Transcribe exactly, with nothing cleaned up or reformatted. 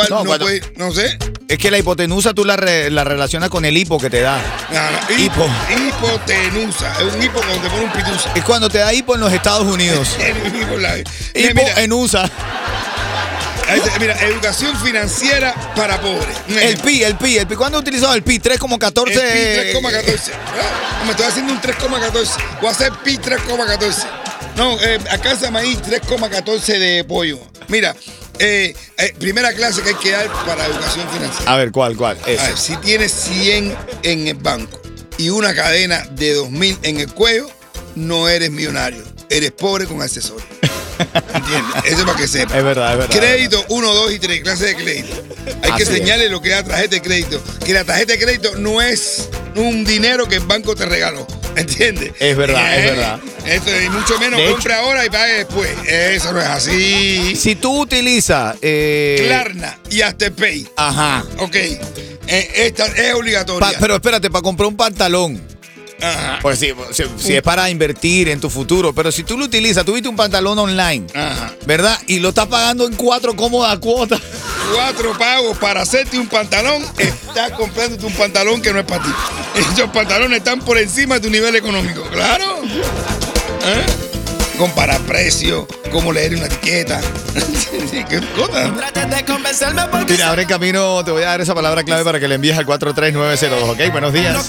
No, no, cuando- puede, no sé. Es que la hipotenusa tú la, re- la relacionas con el hipo que te da. No, no, Hipo. Hipotenusa. Es un hipo cuando te pone un pitusa. Es cuando te da hipo en los Estados Unidos. Un hipo en la- Mira, Hipo mira, en U S A. ahí dice, mira, educación financiera para pobres. Un El ejemplo. P I, el P I, el P I. ¿Cuándo has utilizado el P I? tres coma catorce. El pi tres coma catorce. No, me estoy haciendo un tres coma catorce. Voy a hacer pi tres coma catorce. No, eh, acá se llama ahí tres coma catorce de pollo. Mira, eh, eh, primera clase que hay que dar para educación financiera. A ver, ¿cuál, cuál? A ver, si tienes cien en el banco y una cadena de dos mil en el cuello, no eres millonario. Eres pobre con accesorios. ¿Entiendes? Eso es para que sepas. Es verdad, es verdad. Crédito uno, dos y tres, clase de crédito. Hay que Así es. señalarle lo que es la tarjeta de crédito. Que la tarjeta de crédito no es un dinero que el banco te regaló. ¿Entiendes? Es verdad, es Eh, verdad. Eso, y mucho menos De compre ahora y pague después. Eso no es así. Si tú utilizas. Eh, Klarna y Afterpay. Ajá. Ok. Eh, esta es obligatoria. Pa- pero espérate, para comprar un pantalón. Ajá. Pues si, si, si es para invertir en tu futuro, pero si tú lo utilizas, tú viste un pantalón online, Ajá. ¿verdad? Y lo estás pagando en cuatro cómodas cuotas. Cuatro pagos para hacerte un pantalón, estás comprándote un pantalón que no es para ti. Esos pantalones están por encima de tu nivel económico, claro. ¿Eh? Comparar precios, cómo leer una etiqueta. ¿Qué cosa? Trates de convencerme porque Mira, ahora en camino te voy a dar esa palabra clave para que le envíes al cuatro tres nueve cero dos, ¿ok? Buenos días.